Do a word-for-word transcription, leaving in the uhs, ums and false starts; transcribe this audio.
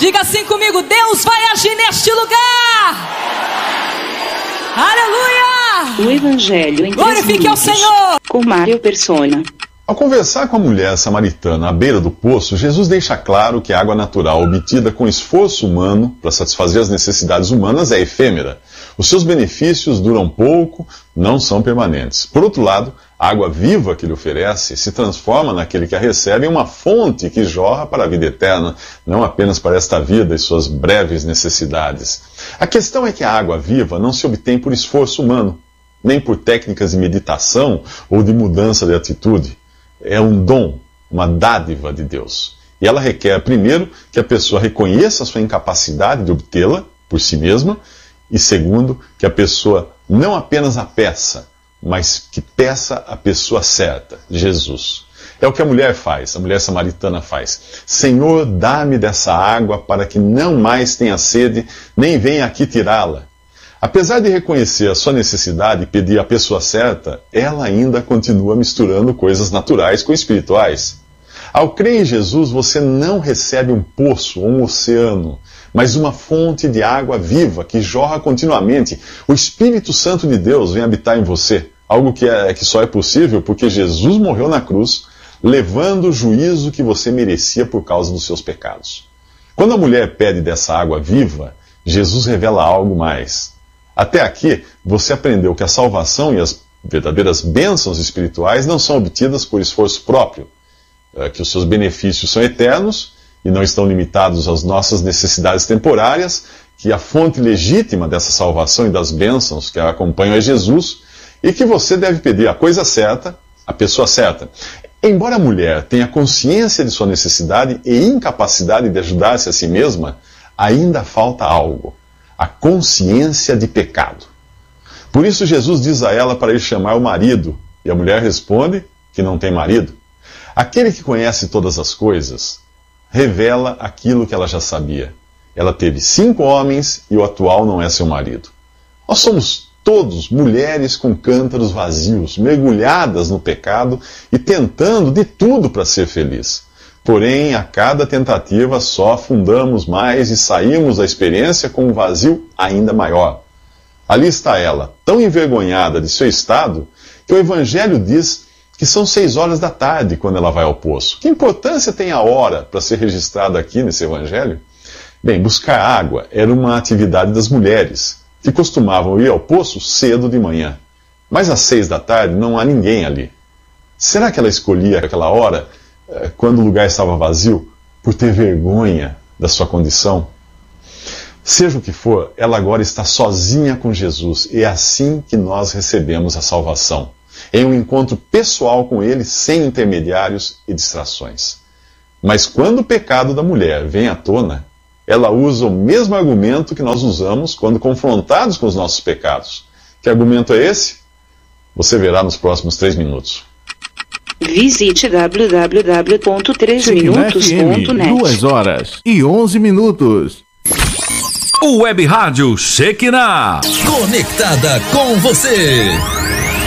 Diga assim comigo: Deus vai agir neste lugar. Aleluia! O Evangelho em Glorifique ao Senhor. Com Mário Persona. Ao conversar com a mulher samaritana à beira do poço, Jesus deixa claro que a água natural obtida com esforço humano para satisfazer as necessidades humanas é efêmera. Os seus benefícios duram pouco, não são permanentes. Por outro lado, a água viva que ele oferece se transforma naquele que a recebe em uma fonte que jorra para a vida eterna, não apenas para esta vida e suas breves necessidades. A questão é que a água viva não se obtém por esforço humano, nem por técnicas de meditação ou de mudança de atitude. É um dom, uma dádiva de Deus. E ela requer, primeiro, que a pessoa reconheça a sua incapacidade de obtê-la por si mesma, e segundo, que a pessoa não apenas a peça, mas que peça a pessoa certa, Jesus. É o que a mulher faz, a mulher samaritana faz. Senhor, dá-me dessa água para que não mais tenha sede, nem venha aqui tirá-la. Apesar de reconhecer a sua necessidade e pedir a pessoa certa, ela ainda continua misturando coisas naturais com espirituais. Ao crer em Jesus, você não recebe um poço ou um oceano, mas uma fonte de água viva que jorra continuamente. O Espírito Santo de Deus vem habitar em você, algo que, é, que só é possível porque Jesus morreu na cruz, levando o juízo que você merecia por causa dos seus pecados. Quando a mulher pede dessa água viva, Jesus revela algo mais. Até aqui, você aprendeu que a salvação e as verdadeiras bênçãos espirituais não são obtidas por esforço próprio, que os seus benefícios são eternos e não estão limitados às nossas necessidades temporárias, que a fonte legítima dessa salvação e das bênçãos que a acompanham é Jesus, e que você deve pedir a coisa certa, a pessoa certa. Embora a mulher tenha consciência de sua necessidade e incapacidade de ajudar-se a si mesma, ainda falta algo. A consciência de pecado. Por isso Jesus diz a ela para ir chamar o marido, e a mulher responde que não tem marido. Aquele que conhece todas as coisas revela aquilo que ela já sabia. Ela teve cinco homens e o atual não é seu marido. Nós somos todos mulheres com cântaros vazios, mergulhadas no pecado e tentando de tudo para ser feliz. Porém, a cada tentativa só afundamos mais e saímos da experiência com um vazio ainda maior. Ali está ela, tão envergonhada de seu estado, que o Evangelho diz que são seis horas da tarde quando ela vai ao poço. Que importância tem a hora para ser registrada aqui nesse Evangelho? Bem, buscar água era uma atividade das mulheres, que costumavam ir ao poço cedo de manhã. Mas às seis da tarde não há ninguém ali. Será que ela escolhia aquela hora quando o lugar estava vazio, por ter vergonha da sua condição? Seja o que for, ela agora está sozinha com Jesus, e é assim que nós recebemos a salvação, em um encontro pessoal com Ele, sem intermediários e distrações. Mas quando o pecado da mulher vem à tona, ela usa o mesmo argumento que nós usamos quando confrontados com os nossos pecados. Que argumento é esse? Você verá nos próximos três minutos. Visite w w w ponto três minutos ponto net. duas horas e onze minutos. O Web Rádio Shekinah, conectada com você.